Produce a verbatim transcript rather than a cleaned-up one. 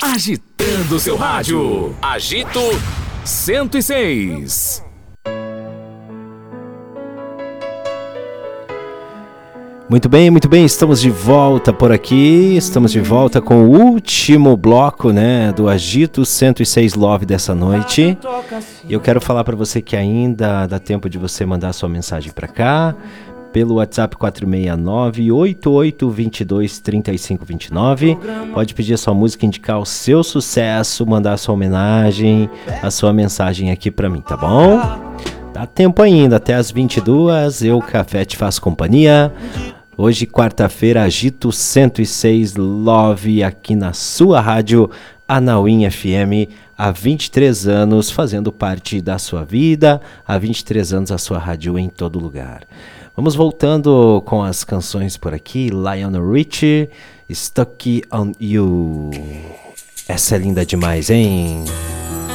agitando seu rádio. Agito cento e seis. Muito bem, muito bem, estamos de volta por aqui, estamos de volta com o último bloco, né, do Agito cento e seis Love dessa noite. E eu quero falar para você que ainda dá tempo de você mandar sua mensagem para cá, pelo WhatsApp quatro seis nove, oito oito dois dois, três cinco dois nove. Pode pedir a sua música, indicar o seu sucesso, mandar a sua homenagem, a sua mensagem aqui para mim, tá bom? Dá tempo ainda, até as vinte e duas, eu, Café, te faço companhia. Hoje, quarta-feira, Agito cento e seis Love, aqui na sua rádio Anauim F M, há vinte e três anos, fazendo parte da sua vida, há vinte e três anos a sua rádio em todo lugar. Vamos voltando com as canções por aqui, Lionel Richie, Stuck on You. Essa é linda demais, hein?